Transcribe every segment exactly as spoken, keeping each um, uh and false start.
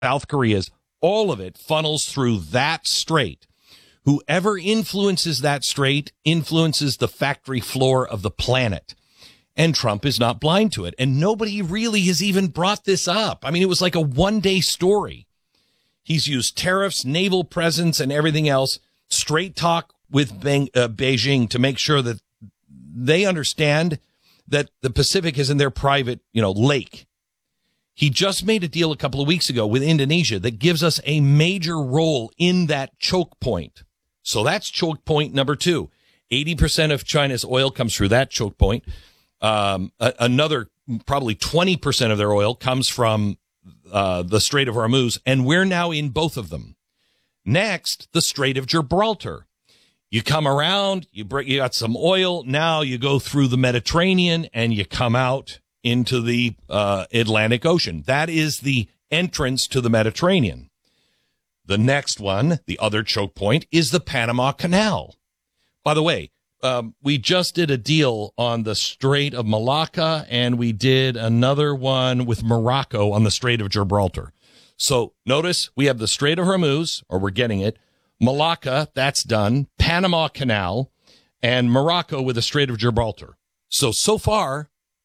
South Korea's, all of it funnels through that strait. Whoever influences that strait influences the factory floor of the planet. And Trump is not blind to it. And nobody really has even brought this up. I mean, it was like a one-day story. He's used tariffs, naval presence, and everything else, straight talk with Be- uh, Beijing to make sure that they understand that the Pacific isn't their private, you know, lake. He just made a deal a couple of weeks ago with Indonesia that gives us a major role in that choke point. So that's choke point number two. eighty percent of China's oil comes through that choke point. Um, a- another probably twenty percent of their oil comes from uh, the Strait of Hormuz, and we're now in both of them. Next, the Strait of Gibraltar. You come around, you bring, you got some oil. Now you go through the Mediterranean and you come out into the uh, Atlantic Ocean. That is the entrance to the Mediterranean. The next one, the other choke point, is the Panama Canal. By the way, um, we just did a deal on the Strait of Malacca, and we did another one with Morocco on the Strait of Gibraltar. So notice we have the Strait of Hormuz, or we're getting it, Malacca, that's done, Panama Canal, and Morocco with the Strait of Gibraltar. So, so far,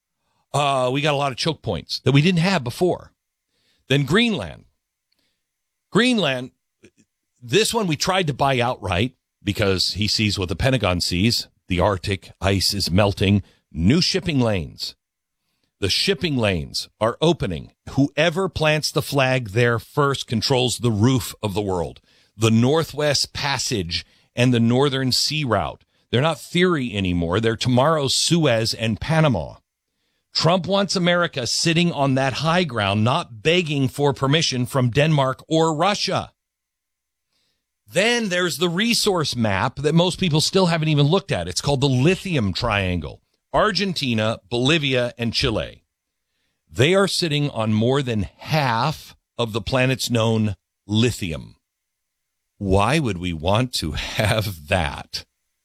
uh, we got a lot of choke points that we didn't have before. Then Greenland. Greenland, this one we tried to buy outright because he sees what the Pentagon sees. The Arctic ice is melting. New shipping lanes. The shipping lanes are opening. Whoever plants the flag there first controls the roof of the world. The Northwest Passage and the Northern Sea Route. They're not theory anymore. They're tomorrow's Suez and Panama. Trump wants America sitting on that high ground, not begging for permission from Denmark or Russia. Then there's the resource map that most people still haven't even looked at. It's called the Lithium Triangle. Argentina, Bolivia, and Chile. They are sitting on more than half of the planet's known lithium. Why would we want to have that?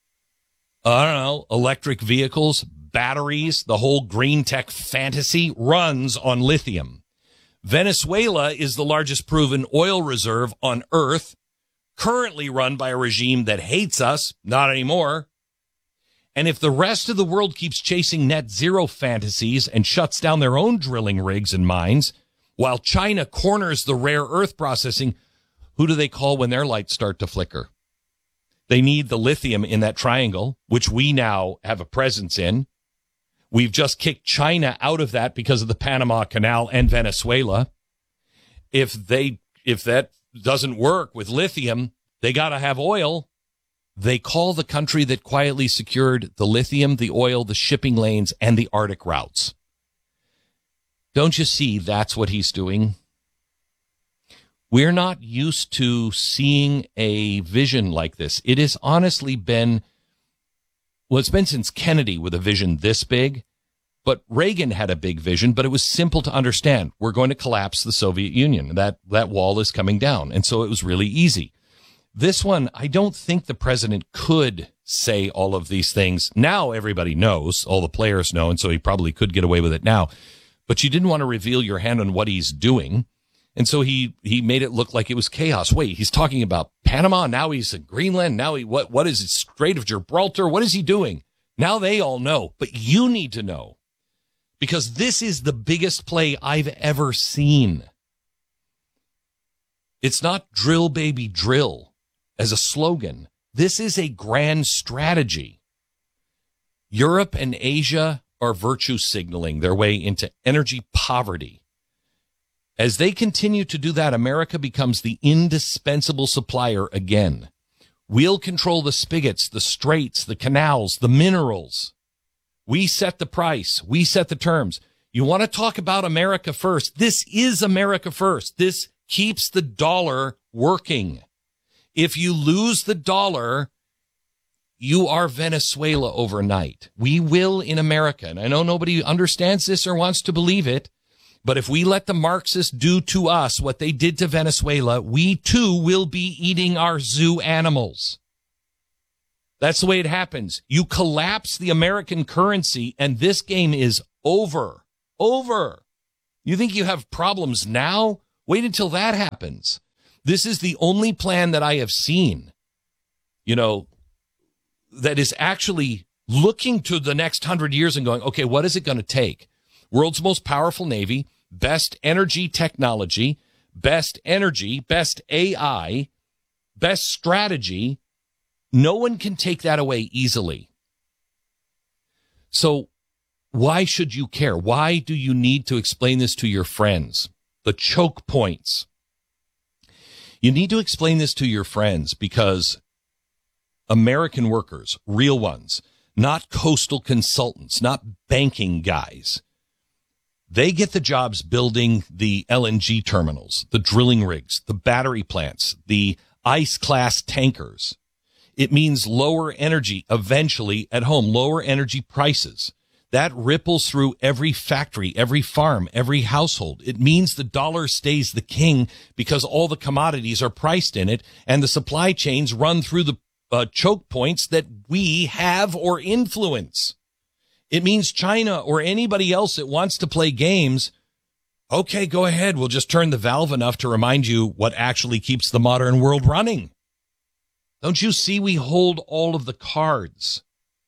I don't know, electric vehicles, batteries, the whole green tech fantasy runs on lithium. Venezuela is the largest proven oil reserve on Earth, currently run by a regime that hates us, not anymore. And if the rest of the world keeps chasing net zero fantasies and shuts down their own drilling rigs and mines, while China corners the rare earth processing, who do they call when their lights start to flicker? They need the lithium in that triangle, which we now have a presence in. We've just kicked China out of that because of the Panama Canal and Venezuela. If they, if that doesn't work with lithium, they got to have oil. They call the country that quietly secured the lithium, the oil, the shipping lanes, and the Arctic routes. Don't you see that's what he's doing? We're not used to seeing a vision like this. It has honestly been, well, it's been since Kennedy with a vision this big, but Reagan had a big vision, but it was simple to understand. We're going to collapse the Soviet Union. That, that wall is coming down. And so it was really easy. This one, I don't think the president could say all of these things. Now everybody knows, all the players know, and so he probably could get away with it now. But you didn't want to reveal your hand on what he's doing. And so he, he made it look like it was chaos. Wait, he's talking about Panama. Now he's in Greenland. Now he, what, what is it? Strait of Gibraltar. What is he doing? Now they all know, but you need to know because this is the biggest play I've ever seen. It's not drill, baby, drill as a slogan. This is a grand strategy. Europe and Asia are virtue signaling their way into energy poverty. As they continue to do that, America becomes the indispensable supplier again. We'll control the spigots, the straits, the canals, the minerals. We set the price. We set the terms. You want to talk about America first? This is America first. This keeps the dollar working. If you lose the dollar, you are Venezuela overnight. We will in America. And I know nobody understands this or wants to believe it. But if we let the Marxists do to us what they did to Venezuela, we too will be eating our zoo animals. That's the way it happens. You collapse the American currency and this game is over. Over. You think you have problems now? Wait until that happens. This is the only plan that I have seen, you know, that is actually looking to the next hundred years and going, okay, what is it going to take? World's most powerful Navy, best energy technology, best energy, best A I, best strategy. No one can take that away easily. So why should you care? Why do you need to explain this to your friends? The choke points. You need to explain this to your friends because American workers, real ones, not coastal consultants, not banking guys, they get the jobs building the L N G terminals, the drilling rigs, the battery plants, the ice-class tankers. It means lower energy eventually at home, lower energy prices. That ripples through every factory, every farm, every household. It means the dollar stays the king because all the commodities are priced in it and the supply chains run through the uh, choke points that we have or influence. It means China or anybody else that wants to play games, okay, go ahead. We'll just turn the valve enough to remind you what actually keeps the modern world running. Don't you see we hold all of the cards?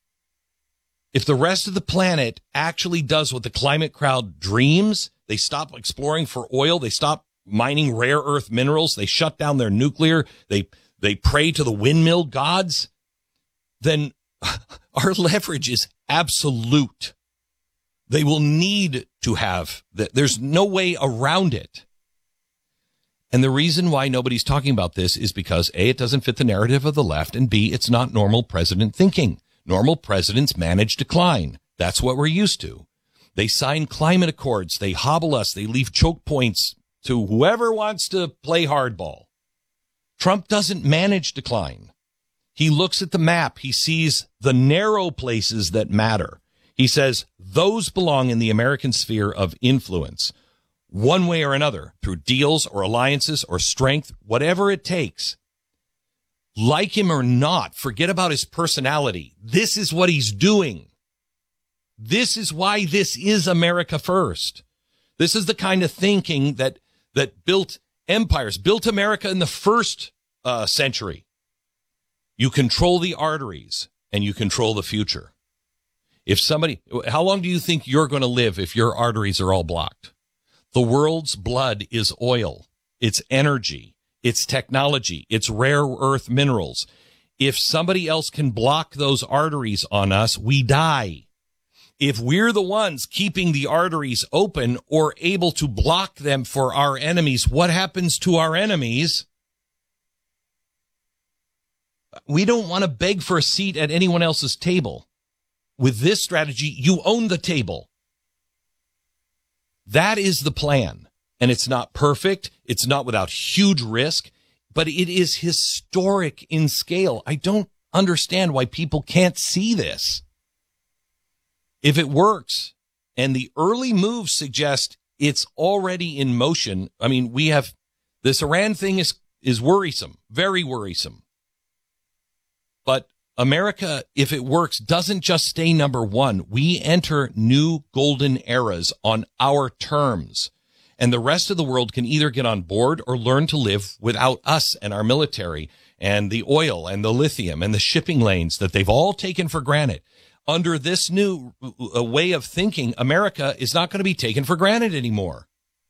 If the rest of the planet actually does what the climate crowd dreams, they stop exploring for oil, they stop mining rare earth minerals, they shut down their nuclear, they they pray to the windmill gods, then our leverage is absolute. They will need to have that. There's no way around it. And the reason why nobody's talking about this is because A, it doesn't fit the narrative of the left, and B, it's not normal president thinking. Normal presidents manage decline. That's what we're used to. They sign climate accords. They hobble us. They leave choke points to whoever wants to play hardball. Trump doesn't manage decline. He looks at the map. He sees the narrow places that matter. He says those belong in the American sphere of influence, one way or another, through deals or alliances or strength, whatever it takes. Like him or not, forget about his personality. This is what he's doing. This is why this is America first. This is the kind of thinking that that built empires, built America in the first uh, century. You control the arteries and you control the future. If somebody, how long do you think you're going to live if your arteries are all blocked? The world's blood is oil. It's energy. It's technology. It's rare earth minerals. If somebody else can block those arteries on us, we die. If we're the ones keeping the arteries open or able to block them for our enemies, what happens to our enemies? We don't want to beg for a seat at anyone else's table. With this strategy, you own the table. That is the plan. And it's not perfect. It's not without huge risk, but it is historic in scale. I don't understand why people can't see this. If it works, and the early moves suggest it's already in motion. I mean, we have this Iran thing is, is worrisome, very worrisome. But America, if it works, doesn't just stay number one. We enter new golden eras on our terms. And the rest of the world can either get on board or learn to live without us and our military and the oil and the lithium and the shipping lanes that they've all taken for granted. Under this new uh, way of thinking, America is not going to be taken for granted anymore.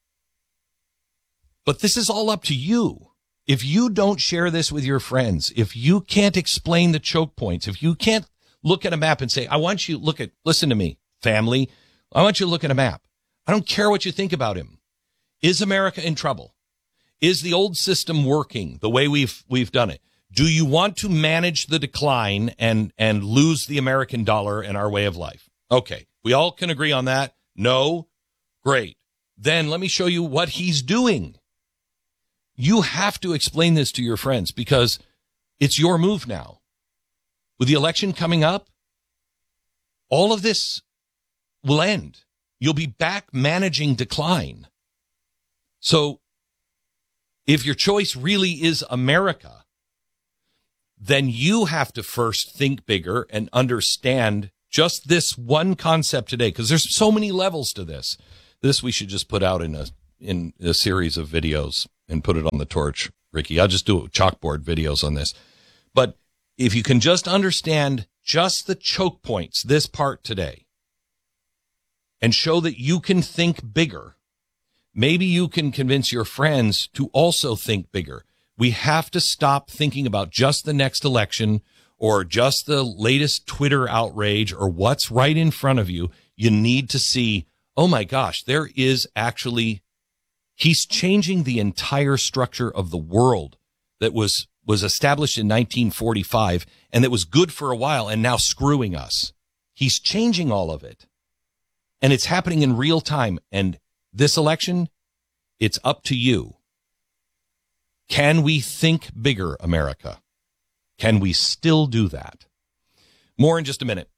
But this is all up to you. If you don't share this with your friends, if you can't explain the choke points, if you can't look at a map and say, I want you to look at, listen to me, family, I want you to look at a map. I don't care what you think about him. Is America in trouble? Is the old system working the way we've we've done it? Do you want to manage the decline and and lose the American dollar and our way of life? Okay, we all can agree on that. No? Great. Then let me show you what he's doing. You have to explain this to your friends because it's your move now. With the election coming up, all of this will end. You'll be back managing decline. So if your choice really is America, then you have to first think bigger and understand just this one concept today, because there's so many levels to this. This we should just put out in a in a series of videos and put it on the torch, Ricky. I'll just do chalkboard videos on this. But if you can just understand just the choke points, this part today, and show that you can think bigger, maybe you can convince your friends to also think bigger. We have to stop thinking about just the next election or just the latest Twitter outrage or what's right in front of you. You need to see, oh my gosh, there is actually, he's changing the entire structure of the world that was, was established in nineteen forty-five and that was good for a while and now screwing us. He's changing all of it. And it's happening in real time. And this election, it's up to you. Can we think bigger, America? Can we still do that? More in just a minute.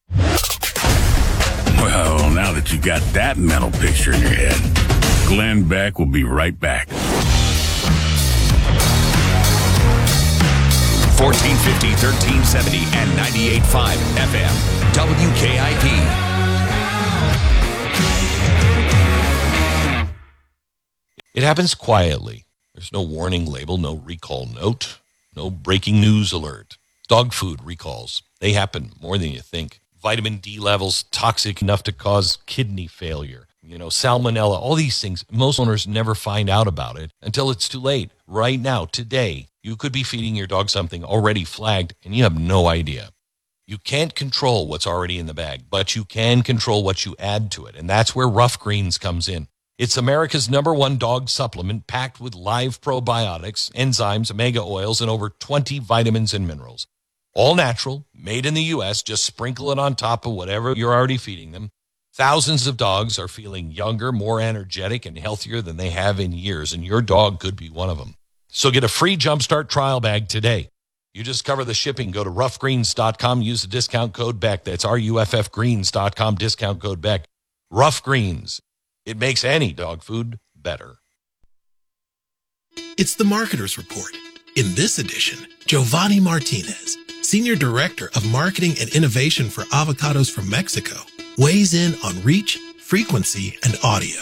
Well, now that you got that mental picture in your head, Glenn Beck will be right back. fourteen fifty, thirteen seventy, and ninety-eight point five F M. W K I P. It happens quietly. There's no warning label, no recall note, no breaking news alert. Dog food recalls. They happen more than you think. Vitamin D levels toxic enough to cause kidney failure. You know, salmonella, all these things. Most owners never find out about it until it's too late. Right now, today, you could be feeding your dog something already flagged and you have no idea. You can't control what's already in the bag, but you can control what you add to it. And that's where Rough Greens comes in. It's America's number one dog supplement packed with live probiotics, enzymes, omega oils, and over twenty vitamins and minerals. All natural, made in the U S. Just sprinkle it on top of whatever you're already feeding them. Thousands of dogs are feeling younger, more energetic, and healthier than they have in years, and your dog could be one of them. So get a free Jumpstart trial bag today. You just cover the shipping. Go to rough greens dot com. Use the discount code Beck. That's R U F F greens dot com, discount code Beck. Rough Greens. It makes any dog food better. It's the Marketer's Report. In this edition, Giovanni Martinez, Senior Director of Marketing and Innovation for Avocados from Mexico, weighs in on reach, frequency, and audio.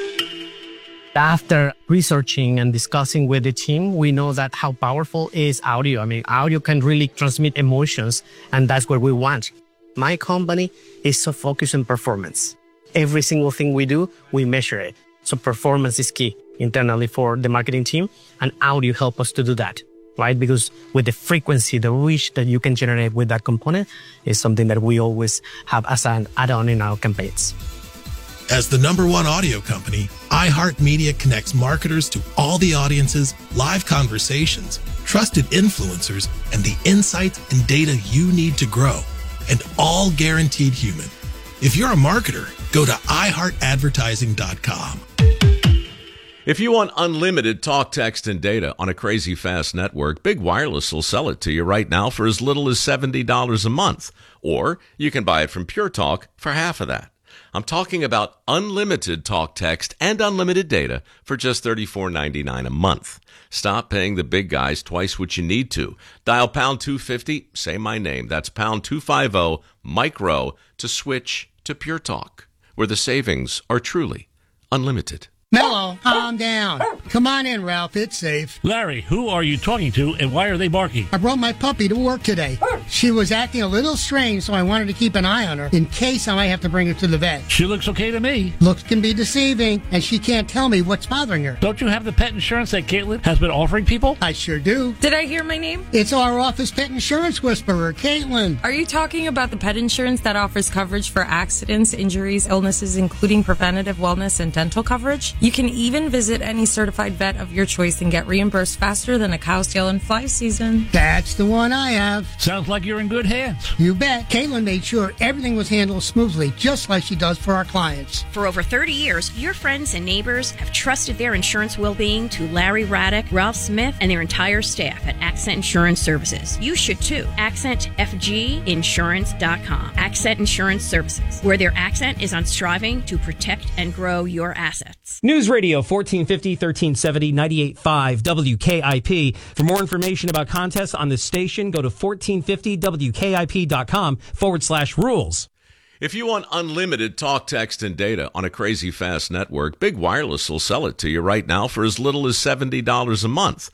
After researching and discussing with the team, we know that how powerful is audio. I mean, audio can really transmit emotions, and that's what we want. My company is so focused on performance. Every single thing we do, we measure it. So performance is key internally for the marketing team, and audio help us to do that, right? Because with the frequency, the reach that you can generate with that component is something that we always have as an add-on in our campaigns. As the number one audio company, iHeartMedia connects marketers to all the audiences, live conversations, trusted influencers, and the insights and data you need to grow, and all guaranteed human. If you're a marketer, go to i heart advertising dot com. If you want unlimited talk, text, and data on a crazy fast network, Big Wireless will sell it to you right now for as little as seventy dollars a month. Or you can buy it from Pure Talk for half of that. I'm talking about unlimited talk, text, and unlimited data for just thirty-four ninety-nine a month. Stop paying the big guys twice what you need to. Dial pound two fifty, say my name. That's pound two fifty, micro, to switch to Pure Talk, where the savings are truly unlimited. Mello, calm down. Come on in, Ralph. It's safe. Larry, who are you talking to and why are they barking? I brought my puppy to work today. She was acting a little strange, so I wanted to keep an eye on her in case I might have to bring her to the vet. She looks okay to me. Looks can be deceiving, and she can't tell me what's bothering her. Don't you have the pet insurance that Caitlin has been offering people? I sure do. Did I hear my name? It's our office pet insurance whisperer, Caitlin. Are you talking about the pet insurance that offers coverage for accidents, injuries, illnesses, including preventative wellness and dental coverage? You can even visit any certified vet of your choice and get reimbursed faster than a cow's tail in fly season. That's the one I have. Sounds like you're in good hands. You bet. Caitlin made sure everything was handled smoothly, just like she does for our clients. For over thirty years, your friends and neighbors have trusted their insurance well-being to Larry Raddick, Ralph Smith, and their entire staff at Accent Insurance Services. You should too. accent f g insurance dot com. Accent Insurance Services, where their accent is on striving to protect and grow your assets. News Radio fourteen fifty, thirteen seventy, ninety-eight point five W K I P. For more information about contests on this station, go to fourteen fifty W K I P dot com forward slash rules. If you want unlimited talk, text, and data on a crazy fast network, Big Wireless will sell it to you right now for as little as seventy dollars a month.